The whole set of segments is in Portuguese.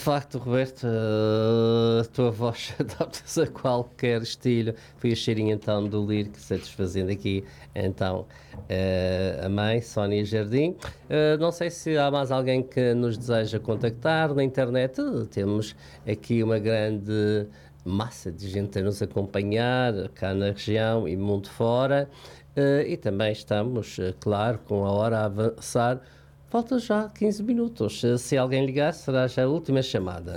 facto, Roberto, a tua voz adapta-se a qualquer estilo. Foi o cheirinho então do Lírico satisfazendo aqui então a mãe, Sónia Jardim. Não sei se há mais alguém que nos deseja contactar na internet. Temos aqui uma grande massa de gente a nos acompanhar cá na região e mundo fora. E também estamos, claro, com a hora a avançar. Falta já 15 minutos. Se alguém ligar, será já a última chamada.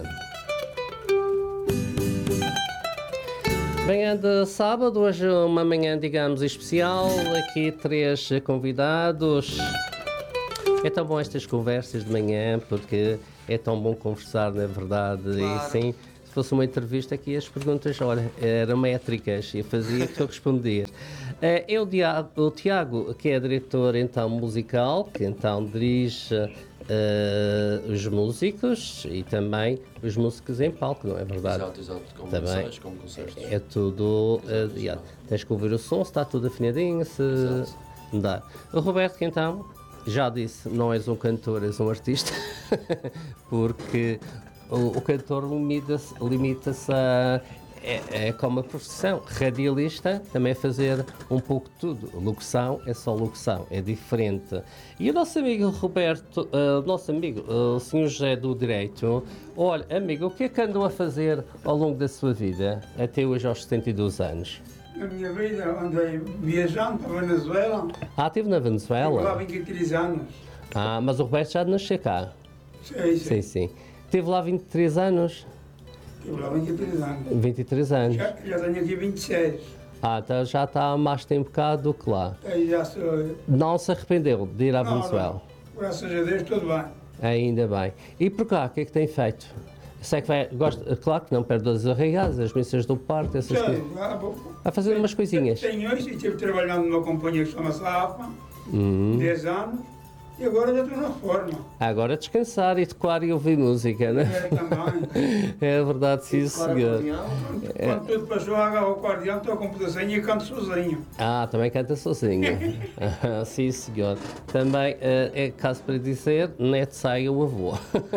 Manhã de sábado, hoje uma manhã, digamos, especial. Aqui 3 convidados. É tão bom estas conversas de manhã, porque é tão bom conversar, na verdade. Claro. E sim, se fosse uma entrevista aqui, as perguntas, olha, eram métricas e fazia que tu respondias. É o Tiago, que é diretor então musical, que então dirige os músicos e também os músicos em palco, não é verdade? Exato, como ensaios, como concertos. É tudo, tens que ouvir o som, se está tudo afinadinho, se dá. O Roberto, que então, já disse, não és um cantor, és um artista, porque o cantor limita-se a... É como a profissão, radialista também é fazer um pouco de tudo. Locução é só locução, é diferente. E o nosso amigo Roberto, o senhor José do Direito, olha, amigo, o que é que andou a fazer ao longo da sua vida, até hoje aos 72 anos? Na minha vida andei viajando para a Venezuela. Estive na Venezuela? Estive lá 23 anos. Mas o Roberto já nasceu cá? Sim. Estive lá 23 anos? Estive lá 23 anos. 23 anos. Já tenho aqui 26. Então já está há mais tempo cá do que lá. Já sou... Não se arrependeu de ir à Venezuela? Não. Graças a Deus, tudo bem. Ainda bem. E por cá, o que é que tem feito? Sei que claro que não perde as arraigadas, as missas do parque, essas coisas. Vai fazer umas coisinhas. Tenho isso e estive trabalhando numa companhia que chama-se AFA, 10 anos. E agora já estou na forma. Agora descansar e tocar e ouvir música, não é? Também. É verdade, sim, senhor. Quando tudo passou, agarro o acordeão, estou com um pedacinho e canto sozinho. Também canta sozinho. Sim, senhor. Também, é caso para dizer, neto sai o avô.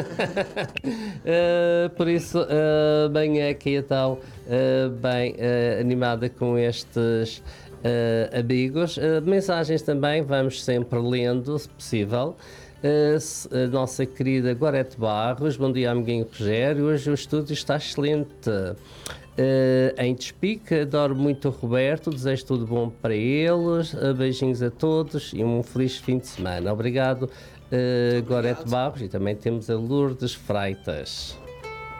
Por isso, bem aqui então, bem animada com estes... amigos, mensagens também vamos sempre lendo, se possível. A nossa querida Gorete Barros, bom dia amiguinho Rogério, hoje o estúdio está excelente. Em Despique, adoro muito o Roberto, desejo tudo bom para eles, beijinhos a todos e um feliz fim de semana. Obrigado, Gorete Barros, e também temos a Lourdes Freitas.